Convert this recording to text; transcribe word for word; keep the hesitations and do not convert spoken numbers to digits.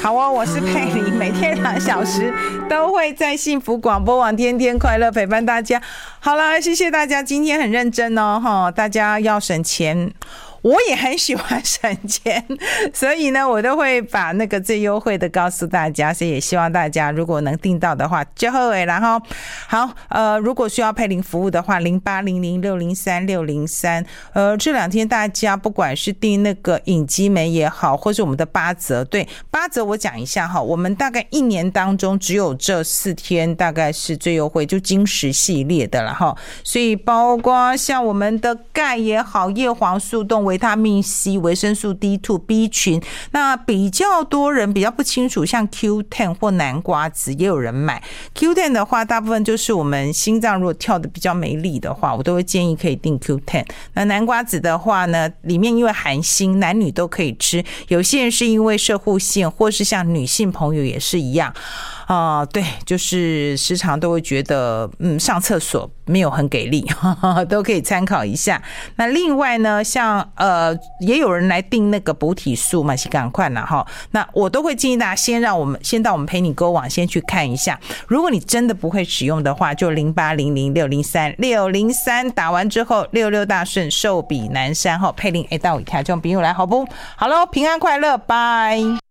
好哦，我是佩玲，每天两小时都会在幸福广播网天天快乐陪伴大家。好了，谢谢大家，今天很认真哦，大家要省钱。我也很喜欢省钱，所以呢，我都会把那个最优惠的告诉大家，所以也希望大家如果能订到的话就好诶。然后好，呃，如果需要佩玲服务的话，零八零零六零三六零三，呃，这两天大家不管是订那个影基梅也好，或是我们的八折，对八折我讲一下哈，我们大概一年当中只有这四天大概是最优惠，就金石系列的了哈，所以包括像我们的钙也好，叶黄素动维他命 C、维生素 D 二、B 群，那比较多人比较不清楚，像 Q 十 或南瓜子也有人买。Q 十 的话，大部分就是我们心脏如果跳的比较没力的话，我都会建议可以订 Q 十。那南瓜子的话呢，里面因为含锌，男女都可以吃。有些人是因为摄护腺，或是像女性朋友也是一样。啊、呃，对，就是时常都会觉得，嗯，上厕所没有很给力，呵呵，都可以参考一下。那另外呢，像呃，也有人来订那个补体素嘛，是赶快啦哈。那我都会建议大家先让我们先到我们陪你购网先去看一下。如果你真的不会使用的话，就零八零零六零三六零三打完之后，六六大顺，寿比南山哈，佩玲哎到一条，这种朋友来好不？好喽，平安快乐，拜。